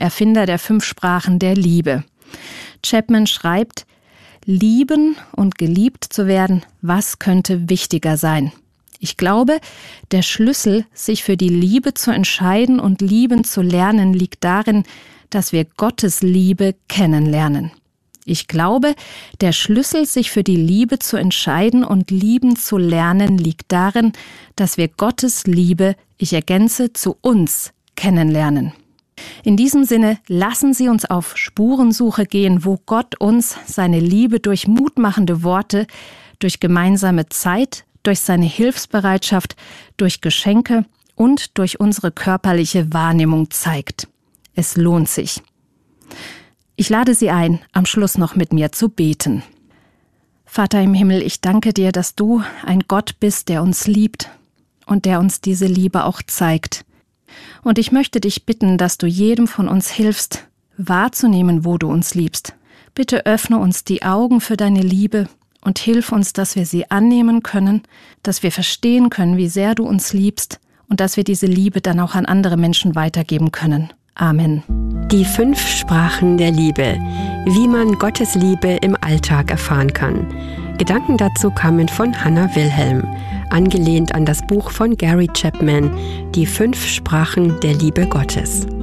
Erfinder der 5 Sprachen der Liebe. Chapman schreibt: Lieben und geliebt zu werden, was könnte wichtiger sein? Ich glaube, der Schlüssel, sich für die Liebe zu entscheiden und lieben zu lernen, liegt darin, dass wir Gottes Liebe kennenlernen. Ich glaube, der Schlüssel, sich für die Liebe zu entscheiden und lieben zu lernen, liegt darin, dass wir Gottes Liebe, ich ergänze, zu uns kennenlernen. In diesem Sinne, lassen Sie uns auf Spurensuche gehen, wo Gott uns seine Liebe durch mutmachende Worte, durch gemeinsame Zeit, durch seine Hilfsbereitschaft, durch Geschenke und durch unsere körperliche Wahrnehmung zeigt. Es lohnt sich. Ich lade Sie ein, am Schluss noch mit mir zu beten. Vater im Himmel, ich danke dir, dass du ein Gott bist, der uns liebt und der uns diese Liebe auch zeigt. Und ich möchte dich bitten, dass du jedem von uns hilfst, wahrzunehmen, wo du uns liebst. Bitte öffne uns die Augen für deine Liebe und hilf uns, dass wir sie annehmen können, dass wir verstehen können, wie sehr du uns liebst und dass wir diese Liebe dann auch an andere Menschen weitergeben können. Amen. Die 5 Sprachen der Liebe. Wie man Gottes Liebe im Alltag erfahren kann. Gedanken dazu kamen von Hannah Wilhelm, angelehnt an das Buch von Gary Chapman, Die 5 Sprachen der Liebe Gottes.